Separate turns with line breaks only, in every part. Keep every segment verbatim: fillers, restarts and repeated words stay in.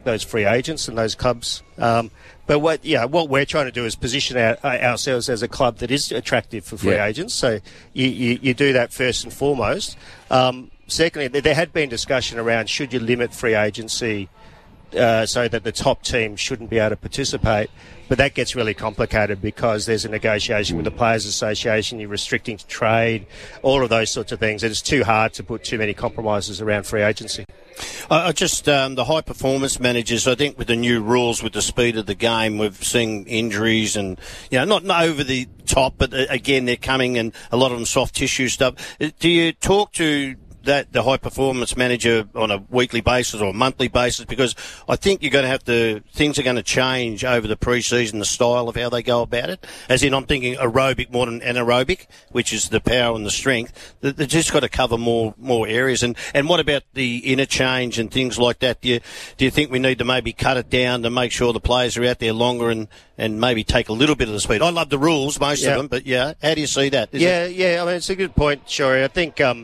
those free agents and those clubs. Um, but what yeah, what we're trying to do is position our, ourselves as a club that is attractive for free yeah. agents. So you, you, you do that first and foremost. Um, secondly, there had been discussion around should you limit free agency uh, so that the top team shouldn't be able to participate. But that gets really complicated because there's a negotiation with the Players Association, you're restricting trade, all of those sorts of things. And it's too hard to put too many compromises around free agency.
I just, um, the high performance managers, I think with the new rules, with the speed of the game, we've seen injuries and, you know, not, not over the top, but uh, again, they're coming and a lot of them soft tissue stuff. Do you talk to that the high performance manager on a weekly basis or a monthly basis? Because I think you're going to have to, things are going to change over the pre-season, the style of how they go about it. As in, I'm thinking aerobic more than anaerobic, which is the power and the strength. They've just got to cover more more areas. And, and what about the interchange and things like that? Do you, do you think we need to maybe cut it down to make sure the players are out there longer and, and maybe take a little bit of the speed? I love the rules, most yeah. of them, but yeah, how do you see that? Is
yeah,
it...
yeah, I mean, it's a good point, Shorey. I think, um,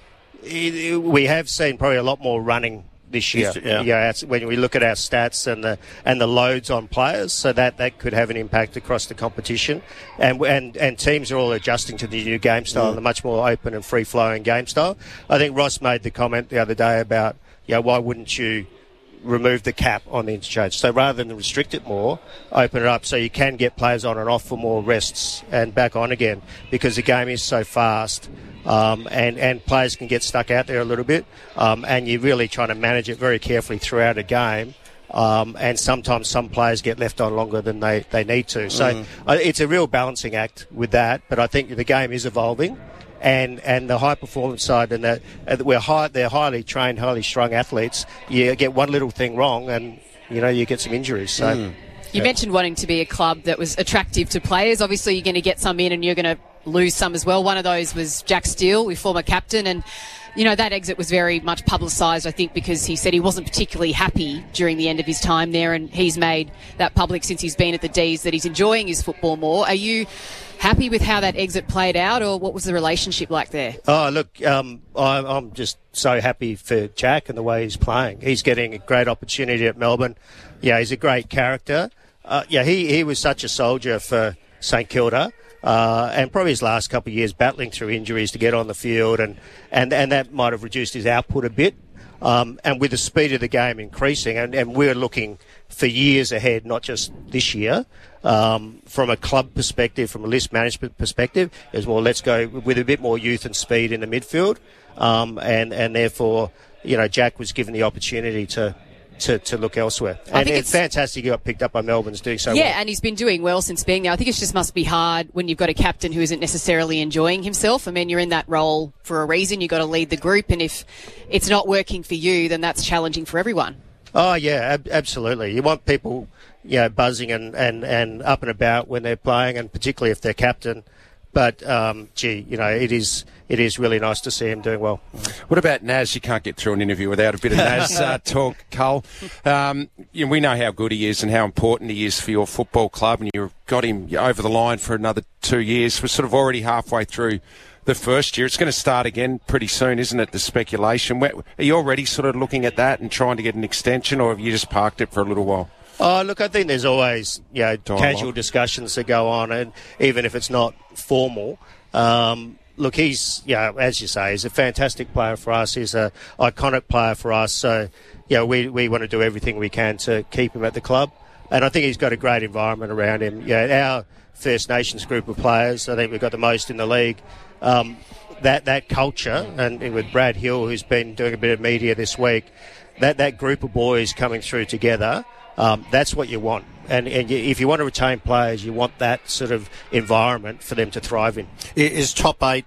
we have seen probably a lot more running this year.
Yeah.
Yeah, when we look at our stats and the and the loads on players, so that, that could have an impact across the competition. And and and teams are all adjusting to the new game style, mm. the much more open and free flowing game style. I think Ross made the comment the other day about, you know, why wouldn't you remove the cap on the interchange? So rather than restrict it more, open it up so you can get players on and off for more rests and back on again, because the game is so fast. Um, and, and players can get stuck out there a little bit, um, and you're really trying to manage it very carefully throughout a game. Um, and sometimes some players get left on longer than they, they need to. So mm. uh, it's a real balancing act with that, but I think the game is evolving. And, and the high performance side, and that uh, we're high, they're highly trained, highly strung athletes. You get one little thing wrong, and you know you get some injuries. So.
Mm.
You yeah. mentioned wanting to be a club that was attractive to players. Obviously, you're going to get some in and you're going to lose some as well. One of those was Jack Steele, your former captain, and you know that exit was very much publicised, I think, because he said he wasn't particularly happy during the end of his time there, and he's made that public since he's been at the D's that he's enjoying his football more. Are you happy with how that exit played out, or what was the relationship like there?
Oh, look, um, I'm, I'm just so happy for Jack and the way he's playing. He's getting a great opportunity at Melbourne. Yeah, he's a great character. Uh, yeah, he, he was such a soldier for St Kilda. Uh, and probably his last couple of years battling through injuries to get on the field, and, and, and that might have reduced his output a bit. Um, and with the speed of the game increasing, and, and we're looking for years ahead, not just this year, um, from a club perspective, from a list management perspective, is more let's go with a bit more youth and speed in the midfield. Um, and, and therefore, you know, Jack was given the opportunity to To, to look elsewhere. And it's, it's fantastic he got picked up by Melbourne's doing so
yeah,
well.
Yeah, and he's been doing well since being there. I think it just must be hard when you've got a captain who isn't necessarily enjoying himself. I mean, you're in that role for a reason. You've got to lead the group, and if it's not working for you, then that's challenging for everyone.
Oh, yeah, ab- absolutely. You want people, you know, buzzing and, and, and up and about when they're playing, and particularly if they're captain. But, um, gee, you know, it is it is really nice to see him doing well.
What about Naz? You can't get through an interview without a bit of Naz uh, talk, Cole. Um, you know, we know how good he is and how important he is for your football club, and you've got him over the line for another two years. We're sort of already halfway through the first year. It's going to start again pretty soon, isn't it, the speculation? Are you already sort of looking at that and trying to get an extension, or have you just parked it for a little while?
Oh, look, I think there's always, you know, Dialogue. casual discussions that go on, and even if it's not formal. Um, look, he's, you know, as you say, he's a fantastic player for us. He's an iconic player for us. So, you know, we, we want to do everything we can to keep him at the club. And I think he's got a great environment around him. You know, our First Nations group of players, I think we've got the most in the league. Um, that, that culture, and with Brad Hill, who's been doing a bit of media this week, that, that group of boys coming through together, Um, that's what you want. And, and you, if you want to retain players, you want that sort of environment for them to thrive in.
Is top eight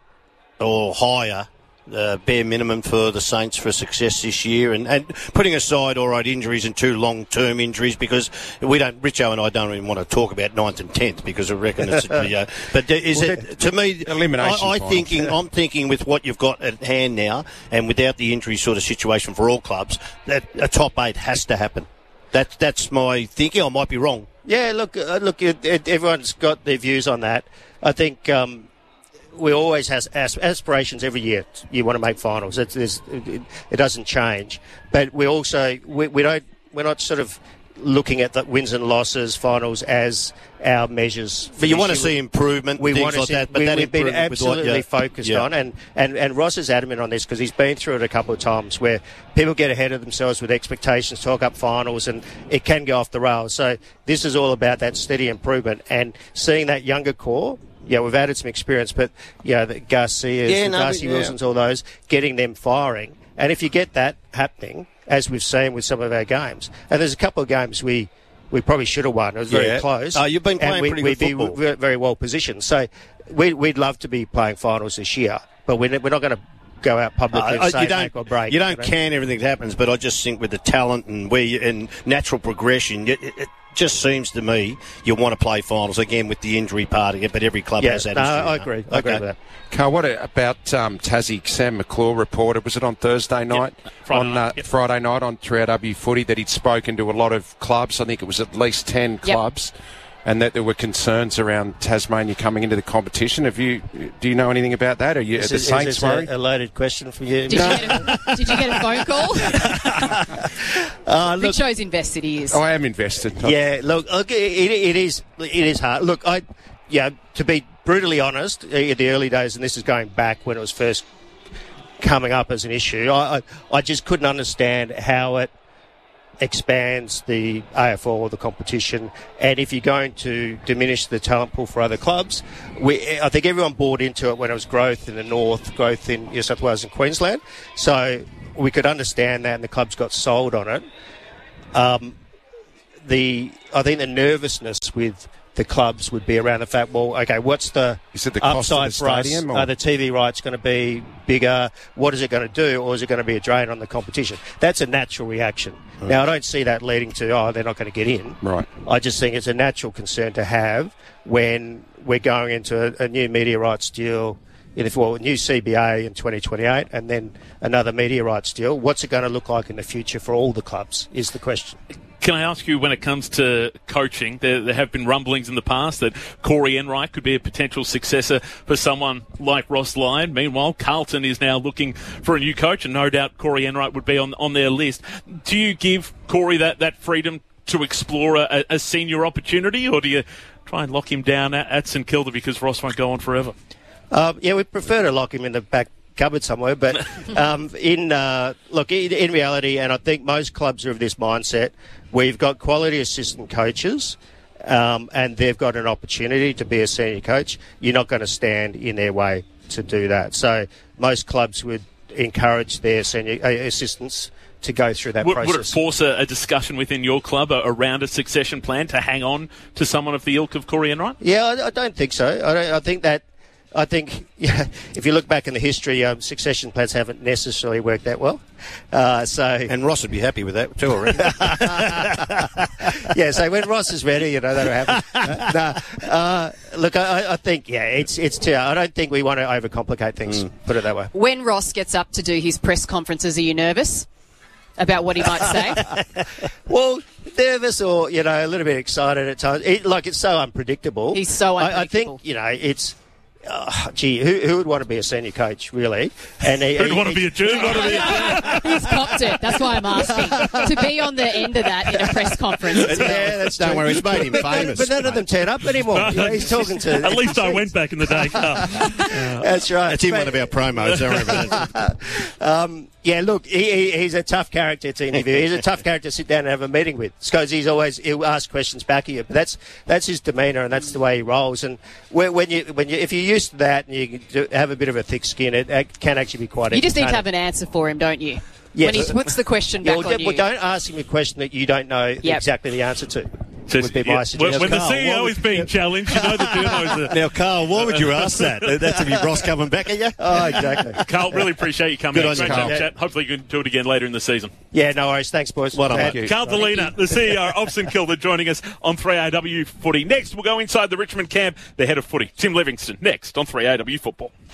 or higher the bare minimum for the Saints for success this year? And, and putting aside, all right, injuries and two long-term injuries, because we don't, Richo and I don't even want to talk about ninth and tenth because I reckon it's, you know, but is well, it, to me,
elimination
I, I thinking, I'm thinking with what you've got at hand now, and without the injury sort of situation for all clubs, that a top eight has to happen. That, that's my thinking. I might be wrong.
Yeah, look, uh, look. It, it, everyone's got their views on that. I think um, we always have aspirations every year. You want to make finals. It, it, it doesn't change. But we also we, we don't we're not sort of looking at the wins and losses, finals as our measures.
But you want to see improvement,
we
things
want to
like
see,
that. But
we,
that
we've been
improvement with what-
absolutely
yeah.
focused
Yeah.
on, and, and, and Ross is adamant on this because he's been through it a couple of times where people get ahead of themselves with expectations, talk up finals, and it can go off the rails. So this is all about that steady improvement and seeing that younger core. Yeah, we've added some experience, but yeah, the Garcias,
Yeah,
the
no,
Darcy
but- yeah.
Wilsons, all those, getting them firing. And if you get that happening, as we've seen with some of our games, and there's a couple of games we we probably should have won. It was very
Yeah.
close.
Oh, you've been playing
and we,
pretty
we'd
good
be
football.
ve- very well positioned. So we, we'd love to be playing finals this year, but we're, we're not going to go out publicly
Uh,
and say
you don't,
make or break.
you don't
know?
can everything that happens, but I just think with the talent and where you, and natural progression, it, it just seems to me you want to play finals again with the injury part of it. But every club
Yeah,
has that
no,
issue.
I
you know.
agree. I agree
Okay.
with that.
Carl, what about um, Tassie? Sam McClure reported, was it on Thursday night?
Friday
on
night,
uh,
yep.
Friday night on three R W Footy that he'd spoken to a lot of clubs. I think it was at least ten clubs, and that there were concerns around Tasmania coming into the competition. Have you? Do you know anything about that? Are you
Is
at the
this- is
Saints
this
worried?
a, a loaded question for you?
Did, you get a, did you get a phone call?
Uh,
Big Show's invested, he is.
Oh, I am invested.
Yeah, look, look it, it is it is hard. Look, I, yeah, to be brutally honest, in the early days, and this is going back when it was first coming up as an issue, I, I, I just couldn't understand how it expands the A F L or the competition, and if you're going to diminish the talent pool for other clubs, we, I think everyone bought into it when it was growth in the north, growth in New South Wales and Queensland, so we could understand that, and the clubs got sold on it. Um, the I think the nervousness with the clubs would be around the fact, well, okay, what's the
Is it the cost of
upside
the
for us?
stadium, or-
Are the T V rights going to be bigger? What is it going to do, or is it going to be a drain on the competition? That's a natural reaction. Now, I don't see that leading to, oh, they're not going to get in.
Right.
I just think it's a natural concern to have when we're going into a, a new media rights deal, in the, well, a new C B A in twenty twenty-eight, and then another media rights deal. What's it going to look like in the future for all the clubs is the question.
Can I ask you, when it comes to coaching, there, there have been rumblings in the past that Corey Enright could be a potential successor for someone like Ross Lyon. Meanwhile, Carlton is now looking for a new coach, and no doubt Corey Enright would be on, on their list. Do you give Corey that, that freedom to explore a, a senior opportunity, or do you try and lock him down at, at St Kilda because Ross won't go on forever?
Um, yeah, we prefer to lock him in the back cupboard somewhere, but um, in uh, look, in, in reality, and I think most clubs are of this mindset, we've got quality assistant coaches, um, and they've got an opportunity to be a senior coach. You're not going to stand in their way to do that. So most clubs would encourage their senior uh, assistants to go through that
Would,
process.
would it force a, a discussion within your club uh, around a succession plan to hang on to someone of the ilk of Corey Enright?
Yeah, I, I don't think so. I, don't, I think that. I think yeah, if you look back in the history, um, succession plans haven't necessarily worked that well. Uh, so
And Ross would be happy with that too, I reckon.
yeah, so when Ross is ready, you know that'll happen. no, uh, look, I, I think yeah, it's it's too. I don't think we want to overcomplicate things. Put it that way.
When Ross gets up to do his press conferences, are you nervous about what he might say?
Well, nervous or you know a little bit excited at times. It, like it's so unpredictable.
He's so
I, I
unpredictable.
think you know it's. Oh, gee, who, who would want to be a senior coach, really? And he,
Who'd
he-
want to be a junior?
He's copped it. That's why I'm asking. To be on the end of that in a press conference as well.
Yeah, that's
Don't
true.
worry, it's made him
But-
famous.
But none of them turn up anymore. You know, he's talking to.
At least I went back in the day, Carl.
That's right.
That's in
But-
one of our promos. Don't worry about that.
Um, yeah, look, he, he, he's a tough character to interview. He's a tough character to sit down and have a meeting with. Because he's always he'll ask questions back at you. But that's that's his demeanour and that's the way he rolls. And when, when you when you if you're used to that and you do have a bit of a thick skin, it, it can actually be quite.
You just need to have
entertaining.
an answer for him, don't you?
Yes.
When he puts the question
Yeah,
back
well,
on
well,
you.
don't ask him a question that you don't know exactly the answer to. Would be my
Yeah,
suggestion.
when, when the
Carl,
C E O
what
is being challenged, you know the journos are...
Now, Carl, why would you ask that? That's to be Ross coming back at you?
Oh, exactly.
Carl, really appreciate you coming
Good
in.
on you,
Great
Carl.
chat, chat. Hopefully you can do it again later in the season.
Yeah, no worries. Thanks, boys.
Well done,
Glad-
mate.
Carl Delina, the C E O of St Kilda, joining us on three A W Footy. Next, we'll go inside the Richmond camp, the head of footy, Tim Livingston, next on three A W Football.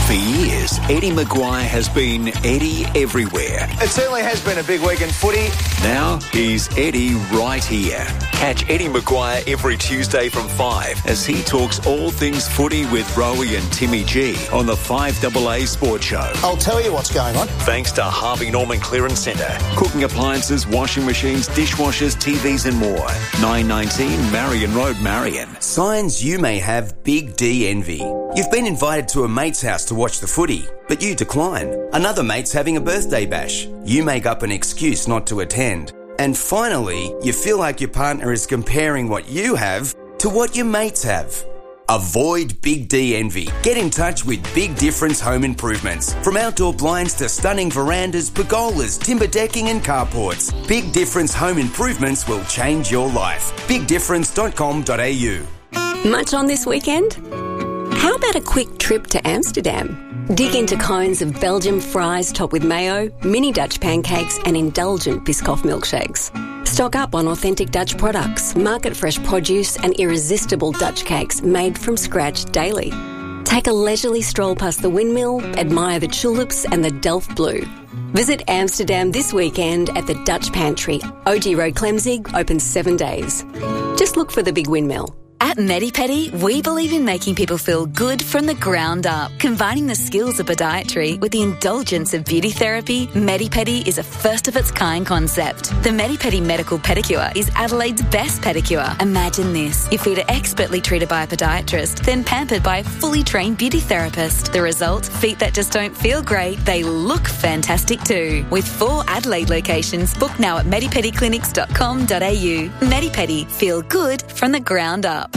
For years, Eddie Maguire has been Eddie everywhere.
It certainly has been a big week in footy.
Now he's Eddie right here. Catch Eddie Maguire every Tuesday from five as he talks all things footy with Rowie and Timmy G on the five A A Sports Show.
I'll tell you what's going on.
Thanks to Harvey Norman Clearance Centre. Cooking appliances, washing machines, dishwashers, T Vs and more. nine nineteen Marion Road, Marion.
Signs you may have Big D envy. You've been invited to a mate's house to watch the footy, but you decline. Another mate's having a birthday bash. You make up an excuse not to attend. And finally, you feel like your partner is comparing what you have to what your mates have. Avoid Big D envy. Get in touch with Big Difference Home Improvements. From outdoor blinds to stunning verandas, pergolas, timber decking and carports, Big Difference Home Improvements will change your life. big difference dot com dot a u.
Much on this weekend? How about a quick trip to Amsterdam? Dig into cones of Belgian fries topped with mayo, mini Dutch pancakes and indulgent Biscoff milkshakes. Stock up on authentic Dutch products, market-fresh produce and irresistible Dutch cakes made from scratch daily. Take a leisurely stroll past the windmill, admire the tulips and the Delft Blue. Visit Amsterdam this weekend at the Dutch Pantry. O G Road Clemzig, open seven days. Just look for the big windmill.
At MediPedi, we believe in making people feel good from the ground up. Combining the skills of podiatry with the indulgence of beauty therapy, MediPedi is a first-of-its-kind concept. The MediPedi Medical Pedicure is Adelaide's best pedicure. Imagine this. Your feet are expertly treated by a podiatrist, then pampered by a fully trained beauty therapist. The result? Feet that just don't feel great, they look fantastic too. With four Adelaide locations, book now at medipedi clinics dot com dot a u. MediPedi. Feel good from the ground up.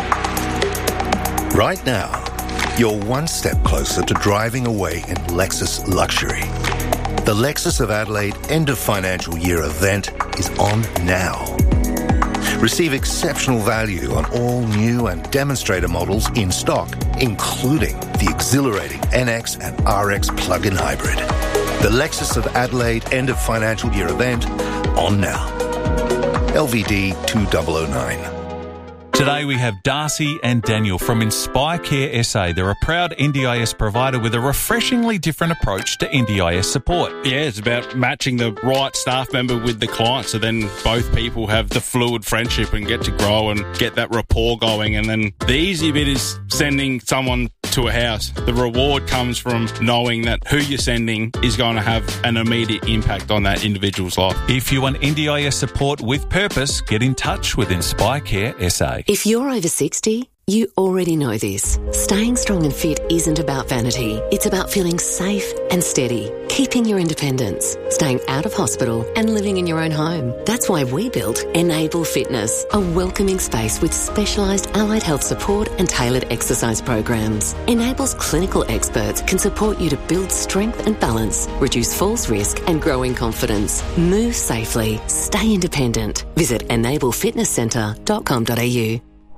Right now, you're one step closer to driving away in Lexus luxury. The Lexus of Adelaide end of financial year event is on now. Receive exceptional value on all new and demonstrator models in stock, including the exhilarating N X and R X plug-in hybrid. The Lexus of Adelaide end of financial year event on now. L V D two thousand nine.
Today we have Darcy and Daniel from Inspire Care S A. They're a proud N D I S provider with a refreshingly different approach to N D I S support.
Yeah, it's about matching the right staff member with the client, so then both people have the fluid friendship and get to grow and get that rapport going. And then the easy bit is sending someone to a house. The reward comes from knowing that who you're sending is going to have an immediate impact on that individual's life.
If you want N D I S support with purpose, get in touch with Inspire Care S A.
If you're over sixty, you already know this. Staying strong and fit isn't about vanity. It's about feeling safe and steady, keeping your independence, staying out of hospital and living in your own home. That's why we built Enable Fitness, a welcoming space with specialised allied health support and tailored exercise programs. Enable's clinical experts can support you to build strength and balance, reduce falls risk and grow in confidence. Move safely, stay independent. Visit enable fitness centre dot com dot a u.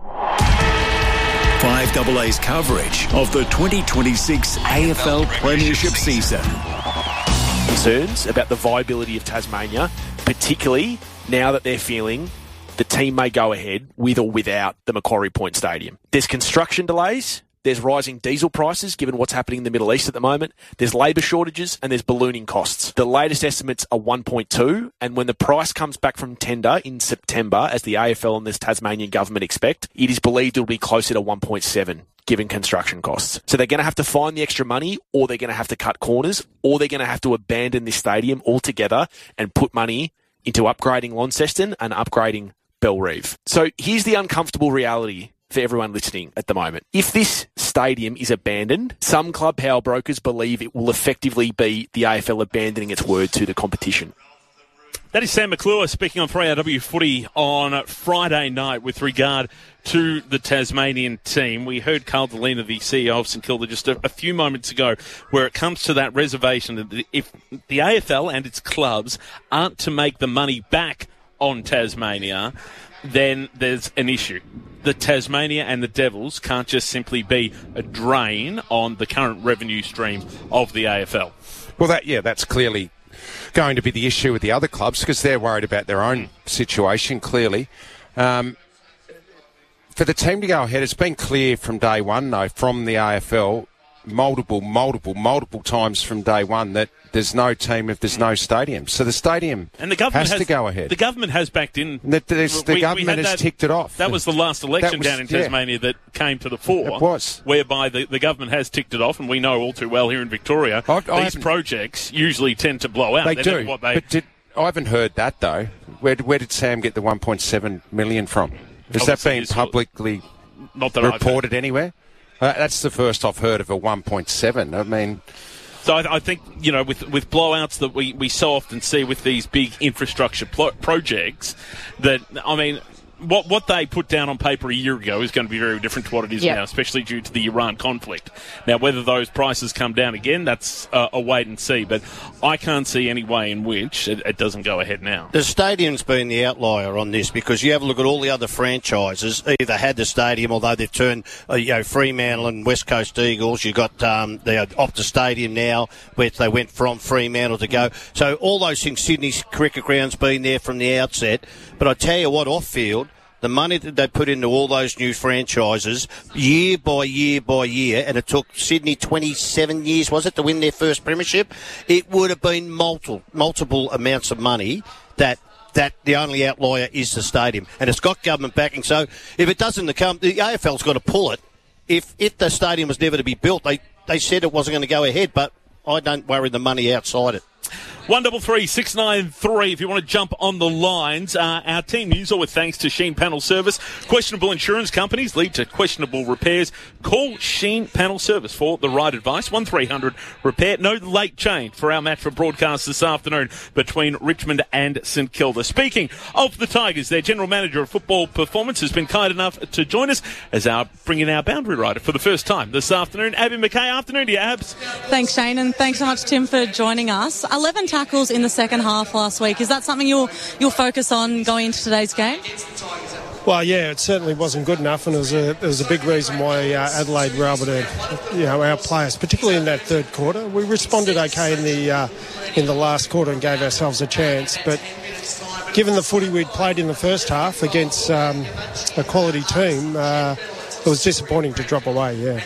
five A A's coverage of the twenty twenty-six A F L Premiership season.
Concerns about the viability of Tasmania, particularly now that they're feeling the team may go ahead with or without the Macquarie Point Stadium. There's construction delays. There's rising diesel prices, given what's happening in the Middle East at the moment. There's labour shortages and there's ballooning costs. The latest estimates are one point two, and when the price comes back from tender in September, as the A F L and this Tasmanian government expect, it is believed it'll be closer to one point seven. Given construction costs. So they're going to have to find the extra money, or they're going to have to cut corners, or they're going to have to abandon this stadium altogether and put money into upgrading Launceston and upgrading Bellerive. So here's the uncomfortable reality for everyone listening at the moment. If this stadium is abandoned, some club power brokers believe it will effectively be the A F L abandoning its word to the competition.
That is Sam McClure speaking on three R W Footy on Friday night with regard to the Tasmanian team. We heard Carl Delina, the C E O of St Kilda, just a, a few moments ago, where it comes to that reservation that if the A F L and its clubs aren't to make the money back on Tasmania, then there's an issue. The Tasmania and the Devils can't just simply be a drain on the current revenue stream of the A F L.
Well, that yeah, that's clearly going to be the issue with the other clubs because they're worried about their own situation, clearly. Um, for the team to go ahead, it's been clear from day one, though, from the A F L, multiple, multiple, multiple times from day one that there's no team if there's no stadium. So the stadium
and the government
has,
has
to go ahead.
The government has backed in.
The, the, the
we,
government
we
has
that,
ticked it off.
That was the last election
was,
down in
yeah.
Tasmania that came to the fore.
It was.
Whereby the, the government has ticked it off, and we know all too well here in Victoria,
I, I
these projects usually tend to blow out.
They
They're
do.
never what they,
but did, I haven't heard that, though. Where, where did Sam get the one point seven million from? Has that been publicly
not that
reported anywhere? Uh, that's the first I've heard of a one point seven. I mean...
So I, I think, you know, with with blowouts that we, we so often see with these big infrastructure pl- projects, that, I mean... What what they put down on paper a year ago is going to be very different to what it is
yep.
now, especially due to the Iran conflict. Now, whether those prices come down again, that's uh, a wait and see. But I can't see any way in which it, it doesn't go ahead now.
The stadium's been the outlier on this because you have a look at all the other franchises. Either had the stadium, although they've turned, uh, you know, Fremantle and West Coast Eagles. You've got um, the Optus Stadium now, where they went from Fremantle to go. So all those things, Sydney's cricket ground's been there from the outset. But I tell you what, off-field, the money that they put into all those new franchises, year by year by year, and it took Sydney twenty-seven years, was it, to win their first premiership? It would have been multiple, multiple amounts of money that that the only outlier is the stadium. And it's got government backing. So if it doesn't come, the A F L's got to pull it. If, if the stadium was never to be built, they, they said it wasn't going to go ahead, but I don't worry the money outside it.
One double three six nine three. If you want to jump on the lines, uh, our team news all with thanks to Sheen Panel Service. Questionable insurance companies lead to questionable repairs. Call Sheen Panel Service for the right advice. One three hundred repair. No late change for our match for broadcast this afternoon between Richmond and St Kilda. Speaking of the Tigers, their general manager of football performance has been kind enough to join us as our bringing our boundary rider for the first time this afternoon. Abby McKay, afternoon to you, Abs.
Thanks, Shane, and thanks so much, Tim, for joining us. eleven tackles in the second half last week. Is that something you'll you'll focus on going into today's game?
Well, yeah, it certainly wasn't good enough, and it was a, it was a big reason why uh, Adelaide were able to, you know, our players, particularly in that third quarter. We responded okay in the uh, in the last quarter and gave ourselves a chance, but given the footy we'd played in the first half against um, a quality team, uh, it was disappointing to drop away, yeah.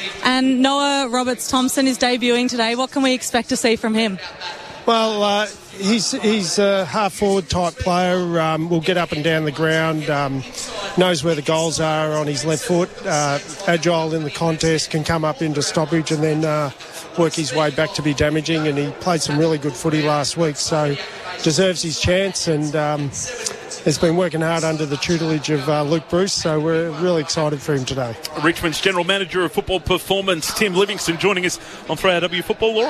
And Noah Roberts-Thompson is debuting today. What can we expect to see from him?
Well, uh, he's he's a half-forward type player. Um, will get up and down the ground, um, knows where the goals are on his left foot, uh, agile in the contest, can come up into stoppage and then uh, work his way back to be damaging. And he played some really good footy last week, so deserves his chance and um, has been working hard under the tutelage of uh, Luke Bruce, so we're really excited for him today.
Richmond's General Manager of Football Performance, Tim Livingston, joining us on three R W Football. Laura.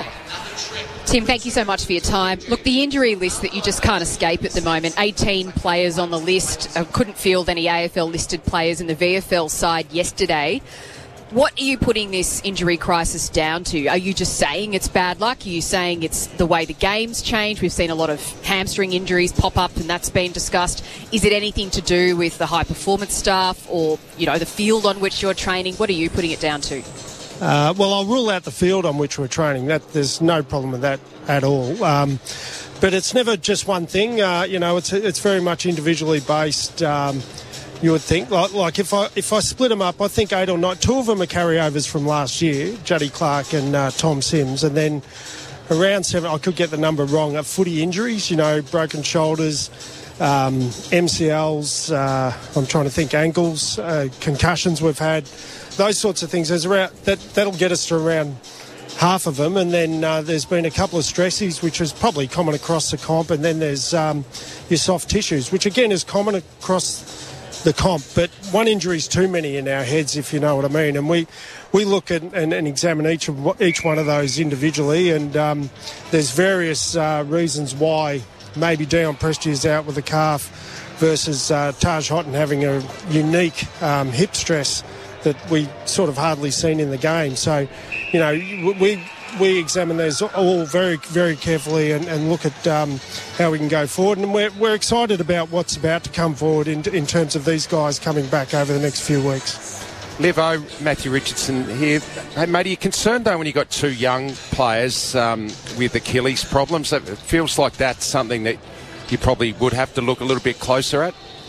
Tim, thank you so much for your time. Look, the injury list that you just can't escape at the moment, eighteen players on the list. I couldn't field any A F L-listed players in the V F L side yesterday. What are you putting this injury crisis down to? Are you just saying it's bad luck? Are you saying it's the way the game's changed? We've seen a lot of hamstring injuries pop up and that's been discussed. Is it anything to do with the high-performance staff or, you know, the field on which you're training? What are you putting it down to?
Uh, well, I'll rule out the field on which we're training. That there's no problem with that at all. Um, but it's never just one thing. Uh, you know, it's it's very much individually based. Um, you would think, like, like if I if I split them up, I think eight or nine. Two of them are carryovers from last year, Juddy Clark and uh, Tom Sims, and then around seven. I could get the number wrong. Of footy injuries, you know, broken shoulders. Um, M C Ls, uh, I'm trying to think, ankles, uh, concussions we've had, those sorts of things. There's around that that'll get us to around half of them, and then uh, there's been a couple of stressies, which is probably common across the comp, and then there's um, your soft tissues, which again is common across the comp. But one injury is too many in our heads, if you know what I mean. And we we look at and, and examine each of each one of those individually, and um, there's various uh, reasons why. Maybe Dion Prestia is out with a calf versus uh, Taj Houghton having a unique um, hip stress that we sort of hardly seen in the game. So, you know, we we examine those all very, very carefully and, and look at um, how we can go forward. And we're, we're excited about what's about to come forward in, in terms of these guys coming back over the next few weeks.
Levo, Matthew Richardson here. Hey, mate, are you concerned, though, when you've got two young players um, with Achilles problems? It feels like that's something that you probably would have to look a little bit closer at.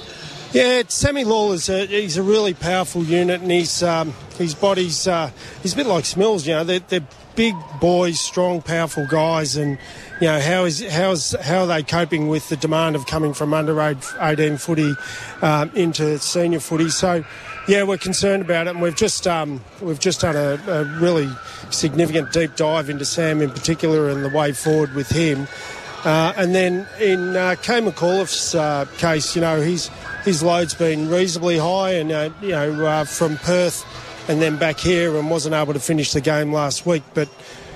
Yeah, Sammy Lawler's a, he's a really powerful unit, and his um, his body's uh, he's a bit like Smells. You know, they're, they're big boys, strong, powerful guys, and you know how is how is how are they coping with the demand of coming from under eighteen footy um, into senior footy? So, yeah, we're concerned about it, and we've just um, we've just done a, a really significant deep dive into Sam in particular and the way forward with him. Uh, and then in uh, Kay McAuliffe's uh, case, you know, he's his load's been reasonably high, and uh, you know uh, from Perth and then back here, and wasn't able to finish the game last week. But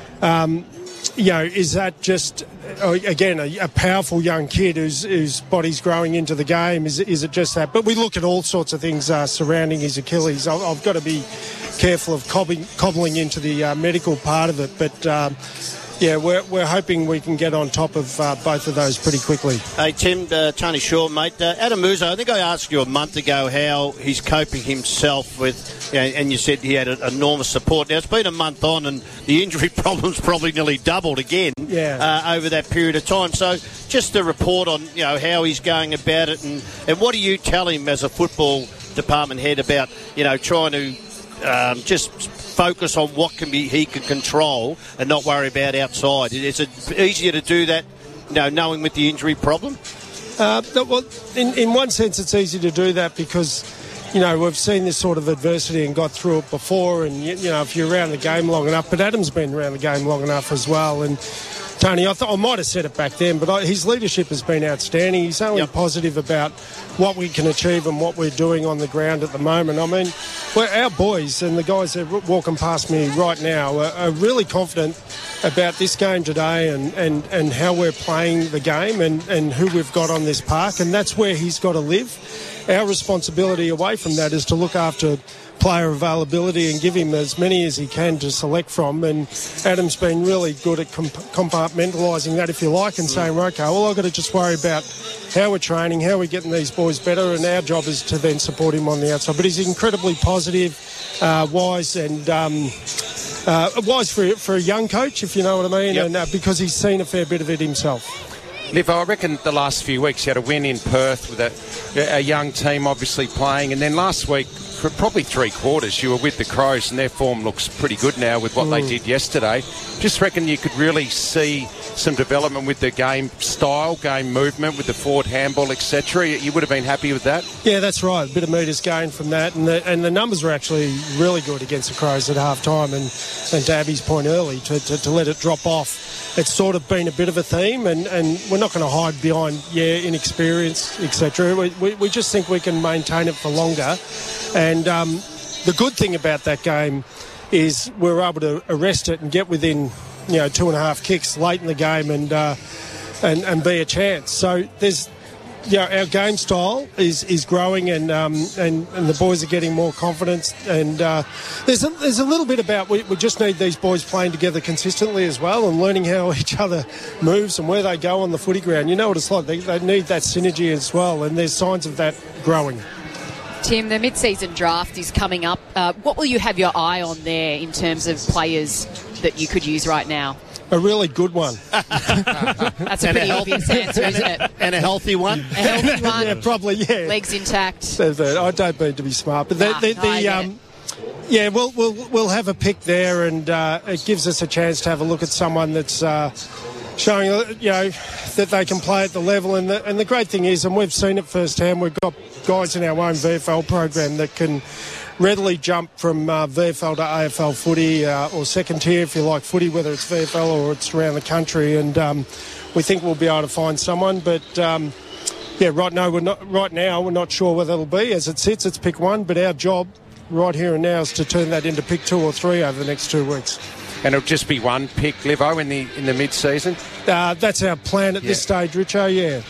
um, you know, is that just uh, again a, a powerful young kid whose whose body's growing into the game? Is is it just that? But we look at all sorts of things uh, surrounding his Achilles. I, I've got to be careful of cobbling, cobbling into the uh, medical part of it, but. Um, Yeah, we're, we're hoping we can get on top of uh, both of those pretty quickly.
Hey, Tim, uh, Tony Shaw, mate. Uh, Adam Muso, I think I asked you a month ago how he's coping himself with, you know, and you said he had a, enormous support. Now, it's been a month on, and the injury problem's probably nearly doubled again
yeah.
uh, over that period of time. So just a report on, you know, how he's going about it, and, and what do you tell him as a football department head about, you know, trying to um, just focus on what can be he can control and not worry about outside? Is it easier to do that, you know, knowing with the injury problem?
Uh, well, in, in one sense, it's easy to do that because, you know, we've seen this sort of adversity and got through it before, and, you, you know, if you're around the game long enough, but Adam's been around the game long enough as well, and Tony, I, th- I might have said it back then, but I, his leadership has been outstanding. He's only yep. positive about what we can achieve and what we're doing on the ground at the moment. I mean, we're, our boys and the guys that are walking past me right now are, are really confident about this game today and, and, and how we're playing the game and, and who we've got on this park, and that's where he's got to live. Our responsibility away from that is to look after player availability and give him as many as he can to select from, and Adam's been really good at comp- compartmentalising that, if you like, and saying, okay, well, I've got to just worry about how we're training, how we're getting these boys better, and our job is to then support him on the outside. But he's incredibly positive, uh, wise, and um, uh, wise for, for a young coach, if you know what I mean, yep. and uh, because he's seen a fair bit of it himself.
Liv, I reckon the last few weeks you had a win in Perth with a, a young team obviously playing, and then last week, for probably three quarters, you were with the Crows, and their form looks pretty good now with what mm. they did yesterday. Just reckon you could really see some development with the game style, game movement, with the forward handball, et cetera. You would have been happy with that?
Yeah, that's right. A bit of metres gained from that, and the, and the numbers were actually really good against the Crows at half time, and, and to Abby's point early, to, to, to let it drop off. It's sort of been a bit of a theme, and, and we're not going to hide behind, yeah, inexperience, et cetera. We, we, we just think we can maintain it for longer. And um, the good thing about that game is we were able to arrest it and get within, you know, two and a half kicks late in the game and uh, and, and be a chance. So there's, you know, our game style is, is growing, and um, and and the boys are getting more confidence. And uh, there's a, there's a little bit about we, we just need these boys playing together consistently as well, and learning how each other moves and where they go on the footy ground. You know what it's like. They, they need that synergy as well, and there's signs of that growing.
Tim, the mid-season draft is coming up. Uh, what will you have your eye on there in terms of players that you could use right now?
A really good one.
That's a pretty a obvious answer, isn't it?
And a healthy one?
A healthy one.
Yeah, probably, yeah.
Legs intact.
I don't mean to be smart, but
nah,
the, the, the
no,
um, yeah, we'll we'll we'll have a pick there, and uh, it gives us a chance to have a look at someone that's uh, showing, you know, that they can play at the level. And the and the great thing is, and we've seen it firsthand, we've got guys in our own V F L program that can readily jump from uh, V F L to A F L footy, uh, or second tier, if you like, footy, whether it's V F L or it's around the country. And um, we think we'll be able to find someone. But um, yeah, right now we're not. Right now we're not sure whether it'll be. As it sits, it's pick one. But our job, right here and now, is to turn that into pick two or three over the next two weeks.
And it'll just be one pick, Livo, in the in the mid-season?
Uh, that's our plan at yeah. this stage, Richo. Yeah.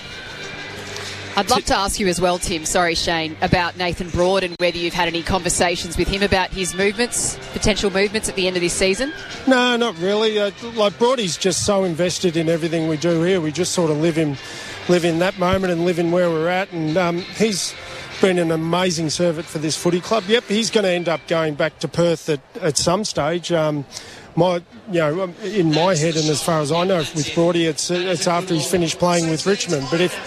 I'd love to ask you as well, Tim, sorry Shane, about Nathan Broad and whether you've had any conversations with him about his movements, potential movements at the end of this season.
No, not really. Uh, like Broady's just so invested in everything we do here. We just sort of live in, live in that moment and live in where we're at. And um, he's been an amazing servant for this footy club. Yep, he's going to end up going back to Perth at, at some stage. Um, my, you know, in my head, and as far as I know, with Broady, it's it's after he's finished playing with Richmond. But if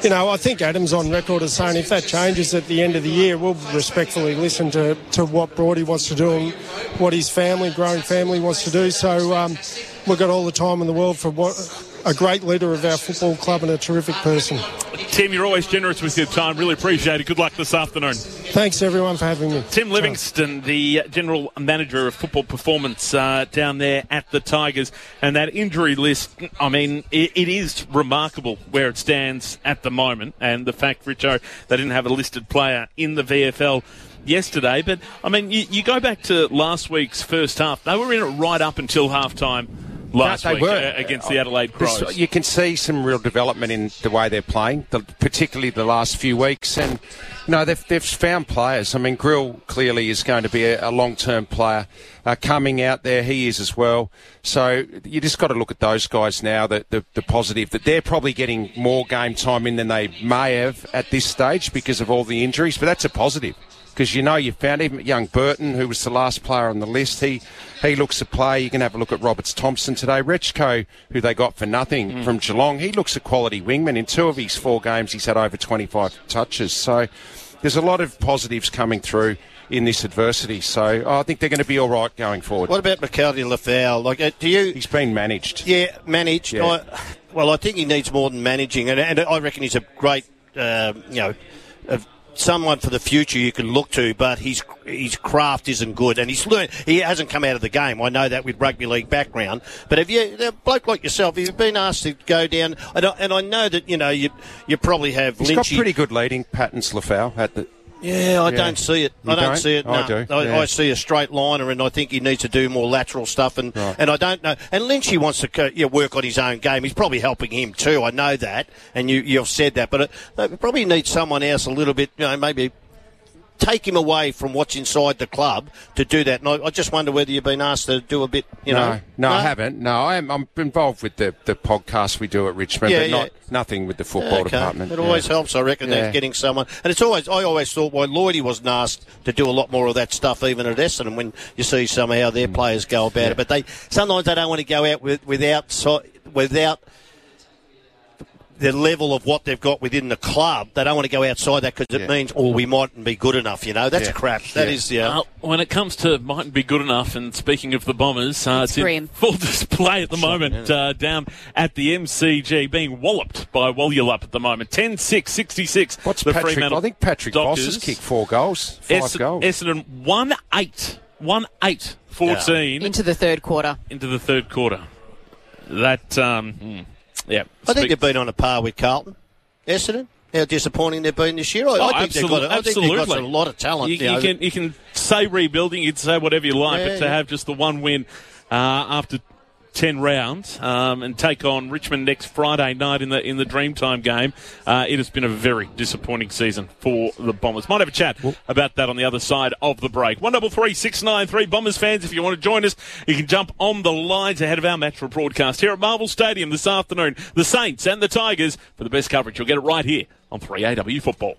you know, I think Adam's on record as saying if that changes at the end of the year, we'll respectfully listen to, to what Brody wants to do and what his family, growing family, wants to do. So um, we've got all the time in the world for what a great leader of our football club and a terrific person.
Tim, you're always generous with your time. Really appreciate it. Good luck this afternoon.
Thanks, everyone, for having me.
Tim Livingston, the General Manager of Football Performance uh, down there at the Tigers. And that injury list, I mean, it, it is remarkable where it stands at the moment. And the fact, Richo, they didn't have a listed player in the V F L yesterday. But, I mean, you, you go back to last week's first half. They were in it right up until half-time last
no, they
week
were.
Uh, against the Adelaide Crows.
This, you can see some real development in the way they're playing, the, particularly the last few weeks. And, you know, they've, they've found players. I mean, Grill clearly is going to be a, a long-term player uh, coming out there. He is as well. So you just got to look at those guys now, the, the, the positive, that they're probably getting more game time in than they may have at this stage because of all the injuries. But that's a positive. Because, you know, you found even young Burton, who was the last player on the list. He he looks to play. You can have a look at Roberts Thompson today. Rechko, who they got for nothing mm. from Geelong, he looks a quality wingman. In two of his four games, he's had over twenty-five touches. So there's a lot of positives coming through in this adversity. So oh, I think they're going to be all right going forward.
What about McCarthy and Lafau? Like, uh, do you?
He's been managed.
Yeah, managed.
Yeah.
I, well, I think he needs more than managing, and, and I reckon he's a great, uh, you know, a, someone for the future you can look to, but his his craft isn't good, and he's learned. He hasn't come out of the game. I know that with rugby league background. But have you, a bloke like yourself, you've been asked to go down, and I, and I know that you know you you probably have.
He's
Lynchy.
got pretty good leading patterns, Lafau, at the.
Yeah, I
yeah.
don't see it.
You
I don't,
don't
see it. No.
I do.
I,
yeah.
I see a straight liner, and I think he needs to do more lateral stuff. And,
right.
and I don't know. And Lynchy wants to you know, work on his own game. He's probably helping him too. I know that, and you you've said that. But it, they probably need someone else a little bit. You know, maybe take him away from what's inside the club to do that. And I, I just wonder whether you've been asked to do a bit, you
no,
know.
No,
no,
I haven't. No, I'm, I'm involved with the, the podcast we do at Richmond,
yeah,
but
yeah.
not nothing with the football
okay.
department.
It always
yeah.
helps, I reckon,
yeah.
they're getting someone. And it's always, I always thought why Lloydie wasn't asked to do a lot more of that stuff even at Essendon when you see somehow their mm. players go about
yeah.
it. But they sometimes they don't want to go out with, without so, without the level of what they've got within the club. They don't want to go outside that because
yeah.
it means, oh, we mightn't be good enough, you know. That's
yeah.
crap. That
yeah.
is, yeah.
Uh, when it comes to mightn't be good enough, and speaking of the Bombers, uh, it's, it's in full display at the moment uh, down at the M C G, being walloped by Walyalup at the moment. ten six, sixty-six.
What's
the
Patrick?
Fremantle
I think Patrick
Doctors.
Voss has kicked four goals, five
Ess-
goals.
Essendon one eight. one eight fourteen.
Into the third quarter.
Into the third quarter. That, um, hmm, yeah.
I think they've been on a par with Carlton. Essendon, how disappointing they've been this year. I,
Oh,
I, think, they've
absolutely,
got, I think they've got a lot of talent.
You,
You, know.
you can you can say rebuilding, you can say whatever you like,
Yeah,
but to
yeah.
have just the one win uh, after ten rounds um, and take on Richmond next Friday night in the in the Dreamtime game, uh, it has been a very disappointing season for the Bombers. Might have a chat about that on the other side of the break. One double three six nine three Bombers fans, if you want to join us, you can jump on the lines ahead of our match broadcast here at Marvel Stadium this afternoon. The Saints and the Tigers for the best coverage. You'll get it right here on three A W Football.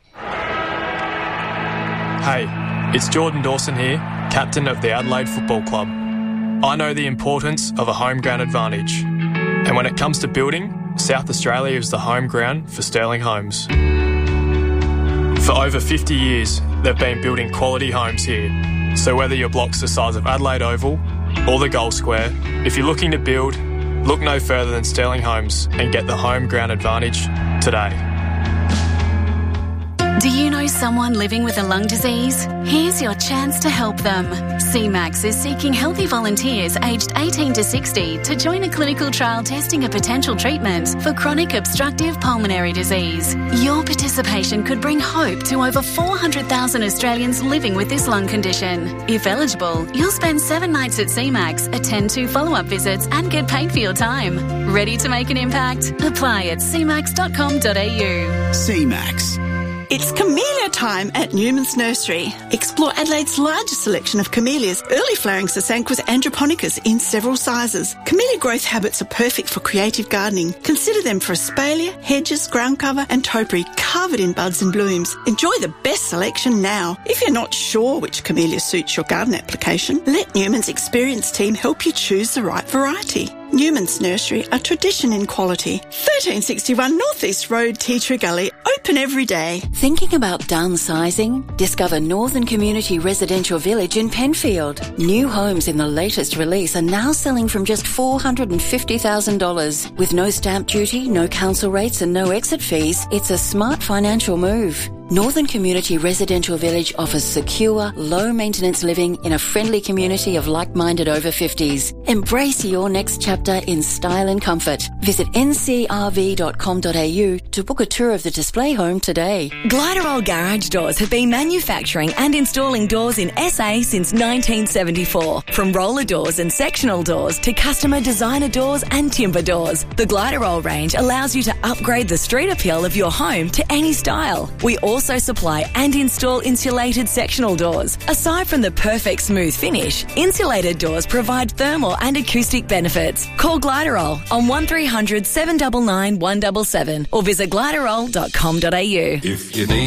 Hey, it's Jordan Dawson here, captain of the Adelaide Football Club. I know the importance of a home ground advantage. And when it comes to building, South Australia is the home ground for Sterling Homes. For over fifty years, they've been building quality homes here. So whether your block's the size of Adelaide Oval or the Gold Square, if you're looking to build, look no further than Sterling Homes and get the home ground advantage today.
Do you know someone living with a lung disease? Here's your chance to help them. C MAX is seeking healthy volunteers aged eighteen to sixty to join a clinical trial testing a potential treatment for chronic obstructive pulmonary disease. Your participation could bring hope to over four hundred thousand Australians living with this lung condition. If eligible, you'll spend seven nights at C MAX, attend two follow-up visits and get paid for your time. Ready to make an impact? Apply at c max dot com dot a u.
C MAX. It's camellia time at Newman's Nursery. Explore Adelaide's largest selection of camellias, early flowering Sasanquas androponicas in several sizes. Camellia growth habits are perfect for creative gardening. Consider them for espalier, hedges, ground cover and topiary covered in buds and blooms. Enjoy the best selection now. If you're not sure which camellia suits your garden application, let Newman's experienced team help you choose the right variety. Newman's Nursery, a tradition in quality. thirteen sixty-one North East Road, Tea Tree Gully, open every day.
Thinking about downsizing? Discover Northern Community Residential Village in Penfield. New homes in the latest release are now selling from just four hundred fifty thousand dollars. With no stamp duty, no council rates and no exit fees, it's a smart financial move. Northern Community Residential Village offers secure, low-maintenance living in a friendly community of like-minded over fifties. Embrace your next chapter in style and comfort. Visit n c r v dot com dot a u to book a tour of the display home today.
Gliderol Garage Doors have been manufacturing and installing doors in S A since nineteen seventy-four. From roller doors and sectional doors to customer designer doors and timber doors, the Gliderol range allows you to upgrade the street appeal of your home to any style. We also supply and install insulated sectional doors. Aside from the perfect smooth finish, insulated doors provide thermal and acoustic benefits. Call Gliderol on one three hundred seven nine nine one seven seven or visit gliderol dot com dot a u.
If you need